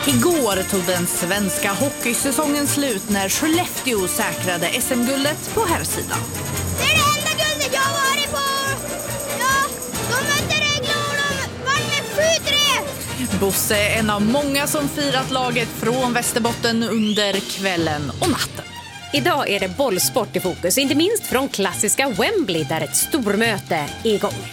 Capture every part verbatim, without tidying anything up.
Igår tog den svenska hockeysäsongen slut när Skellefteå säkrade S M-guldet på herrsidan. Det är det enda guldet jag har varit på! Ja, de mötte Rögle och de vann med sju tre! Bosse är en av många som firat laget från Västerbotten under kvällen och natten. Idag är det bollsport i fokus, inte minst från klassiska Wembley där ett stormöte är igång.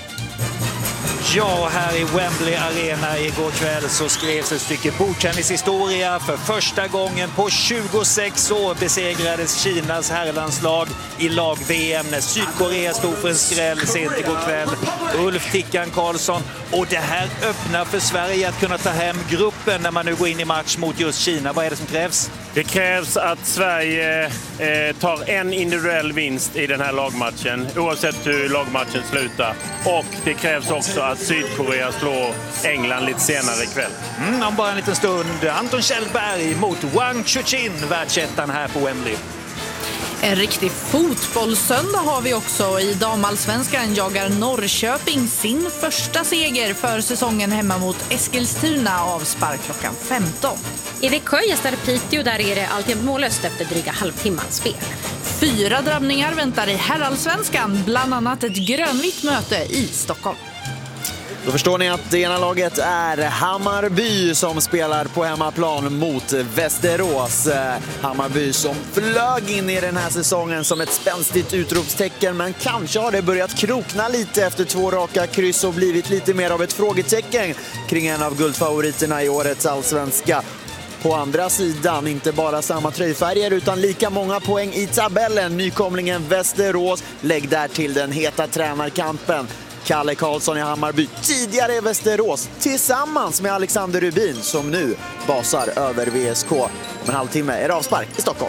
Ja, här i Wembley Arena igår kväll så skrevs ett stycke bordtennishistoria. För första gången på tjugosex år besegrades Kinas herrlandslag i lag-V M när Sydkorea stod för en skräll sent igår kväll. Ulf Tickan Karlsson. Och det här öppnar för Sverige att kunna ta hem gruppen när man nu går in i match mot just Kina. Vad är det som krävs? Det krävs att Sverige eh, tar en individuell vinst i den här lagmatchen, oavsett hur lagmatchen slutar. Och det krävs också att Sydkorea slår England lite senare ikväll. Mm, om bara en liten stund. Anton Kjellberg mot Wang Chuqin, världsettan här på Wembley. En riktig fotbollssöndag har vi också. I damallsvenskan jagar Norrköping sin första seger för säsongen hemma mot Eskilstuna av spark klockan femton. I Växjö gästar Piteå, där är det alltid mållöst efter dryga halvtimmans spel. Fyra drabbningar väntar i herrallsvenskan, bland annat ett grönvitt möte i Stockholm. Då förstår ni att det ena laget är Hammarby som spelar på hemmaplan mot Västerås. Hammarby som flög in i den här säsongen som ett spänstigt utropstecken, men kanske har det börjat krokna lite efter två raka kryss och blivit lite mer av ett frågetecken kring en av guldfavoriterna i årets allsvenska. På andra sidan inte bara samma tröjfärger utan lika många poäng i tabellen. Nykomlingen Västerås, lägg där till den heta tränarkampen. Kalle Karlsson i Hammarby, tidigare i Västerås, tillsammans med Alexander Rubin som nu basar över V S K. Om en halvtimme är det avspark i Stockholm.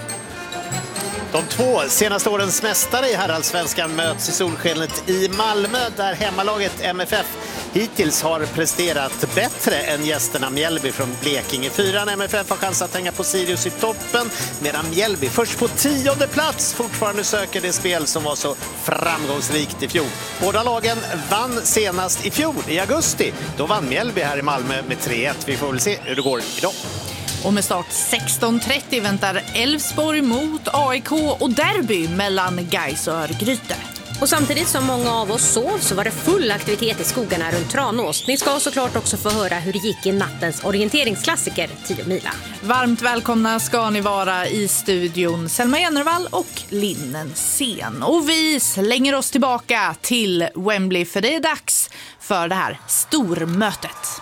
De två senaste årens mästare i herrallsvenskan möts i solskenet i Malmö, där hemmalaget M F F hittills har presterat bättre än gästerna Mjällby från Blekinge. Fyran M F F har chans att hänga på Sirius i toppen, medan Mjällby först på tionde plats fortfarande söker det spel som var så framgångsrikt i fjol. Båda lagen vann senast i fjol, i augusti. Då vann Mjällby här i Malmö med tre ett. Vi får väl se hur det går idag. Och med start sexton trettio väntar Elfsborg mot A I K och derby mellan Gais och Örgryte. Och samtidigt som många av oss sov så var det full aktivitet i skogarna runt Tranås. Ni ska såklart också få höra hur det gick i nattens orienteringsklassiker tio mila. Varmt välkomna ska ni vara i studion Selma Jennervall och Linnen Sen. Och vi slänger oss tillbaka till Wembley för det är dags för det här stormötet.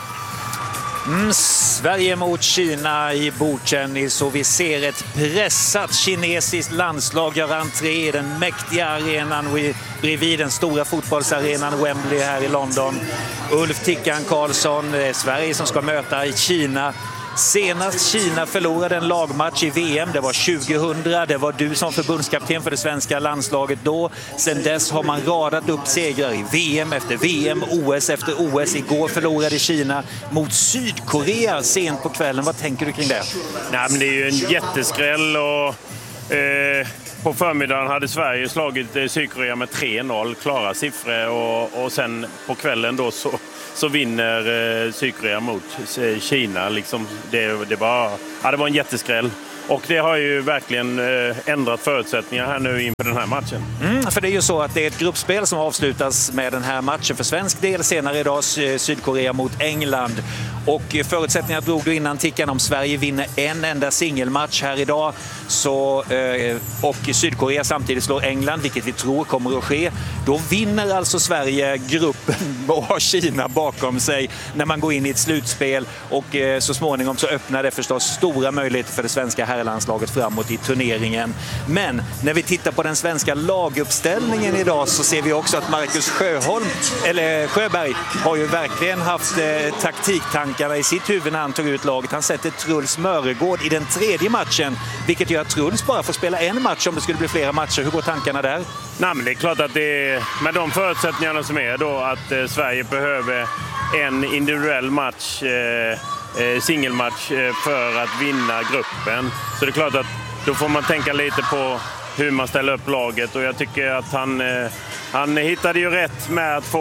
Mm, Sverige mot Kina i bordtennis och vi ser ett pressat kinesiskt landslag göra entré i den mäktiga arenan bredvid den stora fotbollsarenan Wembley här i London. Ulf Tickan Karlsson, Sverige som ska möta i Kina. Senast Kina förlorade en lagmatch i V M, det var tjugohundra. Det var du som förbundskapten för det svenska landslaget då. Sen dess har man radat upp segrar i V M efter V M, O S efter O S. Igår förlorade Kina mot Sydkorea sent på kvällen. Vad tänker du kring det? Nej, men det är ju en jätteskräll och eh, på förmiddagen hade Sverige slagit eh, Sydkorea med tre noll, klara siffror, och, och sen på kvällen då så så vinner eh, Sydkorea mot eh, Kina. Liksom, det, det, var, ja, det var en jätteskräll. Och det har ju verkligen eh, ändrat förutsättningar här nu inför den här matchen. Mm, för det är ju så att det är ett gruppspel som avslutas med den här matchen för svensk del. Senare idag Sydkorea mot England. Och förutsättningarna drog du innan Tickan. Om Sverige vinner en enda singelmatch här idag så, eh, och Sydkorea samtidigt slår England, vilket vi tror kommer att ske. Då vinner alltså Sverige gruppen och har Kina bakom sig när man går in i ett slutspel. Och eh, så småningom så öppnar det förstås stora möjligheter för det svenska herrlandslaget framåt i turneringen. Men när vi tittar på den svenska laguppställningen idag så ser vi också att Marcus Sjöholm, eller Sjöberg har ju verkligen haft eh, taktiktankarna i sitt huvud när han tog ut laget. Han sätter Truls Mörgård i den tredje matchen, vilket gör att Truls bara får spela en match om det skulle bli flera matcher. Hur går tankarna där? Nej, men det är klart att det är, med de förutsättningarna som är då, att eh, Sverige behöver en individuell match, eh, eh, singelmatch eh, för att vinna gruppen. Så det är klart att då får man tänka lite på hur man ställer upp laget, och jag tycker att han, eh, han hittade ju rätt med att få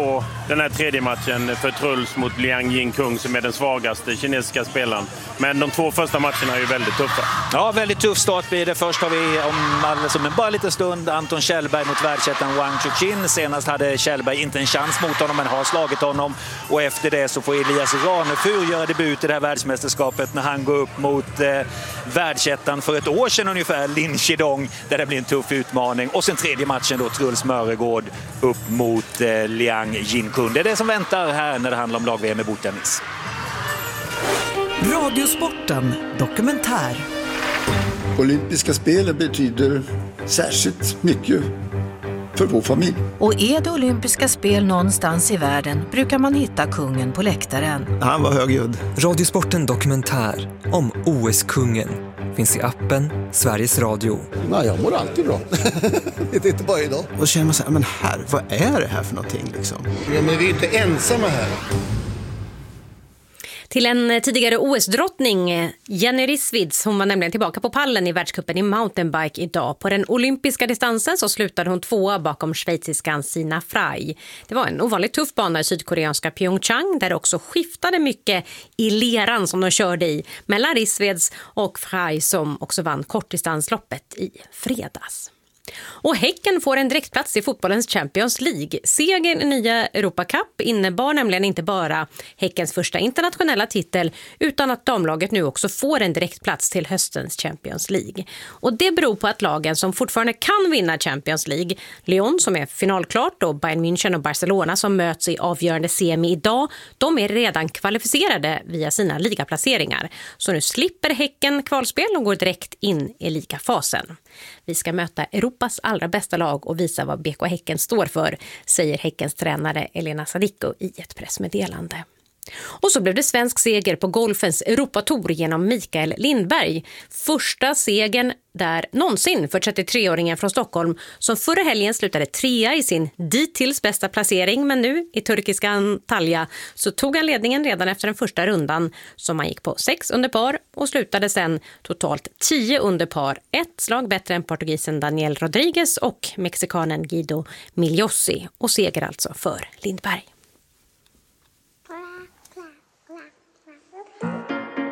den här tredje matchen för Truls mot Liang Jinkung som är den svagaste kinesiska spelaren. Men de två första matcherna är ju väldigt tuffa. Ja, väldigt tuff start blir det. Först har vi om alldeles om en bara liten stund Anton Kjellberg mot världsettan Wang Chuqin. Senast hade Kjellberg inte en chans mot honom men har slagit honom. Och efter det så får Elias Ranefur göra debut i det här världsmästerskapet när han går upp mot eh, världsettan för ett år sedan ungefär, Lin Chidong, där det blir en tuff utmaning. Och sen tredje matchen då Truls Mörregård upp mot eh, Liang Jinkung. Det är det som väntar här när det handlar om lag-V M i bordtennis. Radiosporten dokumentär. Olympiska spelen betyder särskilt mycket för vår familj. Och är det olympiska spel någonstans i världen brukar man hitta kungen på läktaren. Han var högljudd. Radiosporten dokumentär om O S-kungen finns i appen Sveriges Radio. Nej, jag mår alltid bra. Det är inte bara idag. Och känner man så här, men här, vad är det här för någonting liksom? Ja, men vi är inte ensamma här. Till en tidigare O S-drottning, Jenny Rissvids, hon var nämligen tillbaka på pallen i världscupen i mountainbike idag. På den olympiska distansen så slutade hon tvåa bakom schweiziskan Sina Frey. Det var en ovanligt tuff bana i sydkoreanska Pyeongchang där det också skiftade mycket i leran som de körde i mellan Rissvids och Frey som också vann kortdistansloppet i fredags. Och Häcken får en direktplats i fotbollens Champions League. Segern i nya Europa Cup innebar nämligen inte bara Häckens första internationella titel utan att damlaget nu också får en direktplats till höstens Champions League. Och det beror på att lagen som fortfarande kan vinna Champions League, Lyon som är finalklart och Bayern München och Barcelona som möts i avgörande semi idag, de är redan kvalificerade via sina ligaplaceringar. Så nu slipper Häcken kvalspel och går direkt in i ligafasen. Vi ska möta Europas allra bästa lag och visa vad B K Häcken står för, säger Häckens tränare Elena Sadiko i ett pressmeddelande. Och så blev det svensk seger på golfens Europatour genom Mikael Lindberg. Första segern där någonsin för trettiotre-åringen från Stockholm som förra helgen slutade trea i sin dittills bästa placering. Men nu i turkiska Antalya så tog han ledningen redan efter den första rundan som han gick på sex under par och slutade sen totalt tio under par. Ett slag bättre än portugisen Daniel Rodriguez och mexikanen Guido Migliossi och seger alltså för Lindberg.